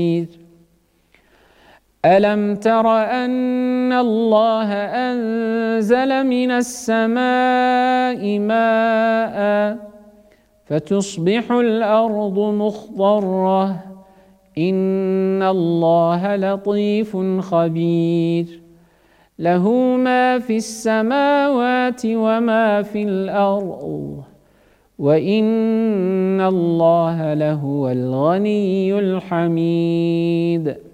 ألم تر أن الله أنزل من السماء ماء فتصبح الأرض مخضرة إن الله لطيف خبير له ما في السماوات وما في الأرض وإن الله لهو الغني الحميد